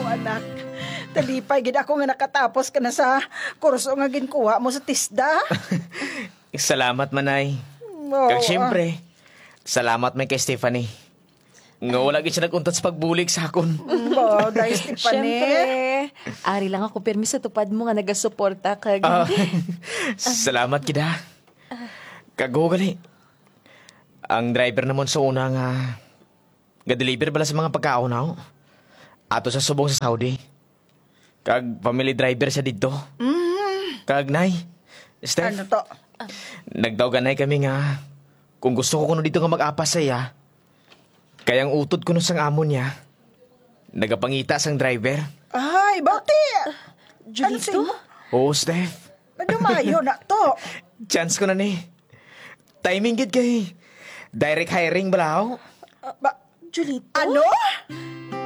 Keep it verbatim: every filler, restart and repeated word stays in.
anak. Talipay gid ako nga nakatapos ka na sa kurso nga ginkuha mo sa TISDA. Salamat, manay. Oo, Kag siyempre, salamat may kay Stephanie. Nga wala gid siya nag-untat sa pagbulig sa akon. Wow, dahil Stephanie. Siyempre, ari lang ako permi sa tupad mo nga nagasuporta kag... Ah, salamat kida. Kago gali. Ang driver namon sa una nga ga-deliver bala sa mga pagkaunaw. Ato sa subong sa Saudi. Kag family driver siya dito. Mm. Kag nay, Steph, Ano to? nagdaw-ganay kami nga kung gusto ko kuno dito nga mag-apas sa iya. Kayang utod ko no sang amon niya. Nagapangita sang driver. Ay, bati! Julito? Oo, Steph. Madumayo na to. Chance ko na ni. Timing gid kay. Direct hiring balaw. Ba, Julito? ano?